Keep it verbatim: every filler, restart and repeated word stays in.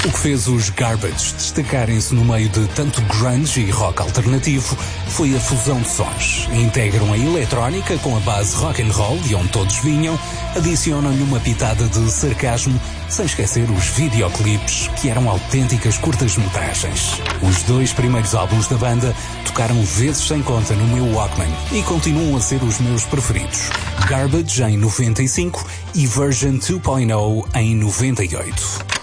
O que fez os Garbage destacarem-se no meio de tanto grunge e rock alternativo foi a fusão de sons. Integram a eletrónica com a base rock and roll de onde todos vinham, adicionam-lhe uma pitada de sarcasmo, sem esquecer os videoclipes, que eram autênticas curtas-metragens. Os dois primeiros álbuns da banda tocaram vezes sem conta no meu Walkman e continuam a ser os meus preferidos. Garbage em noventa e cinco e Version dois ponto zero em noventa e oito.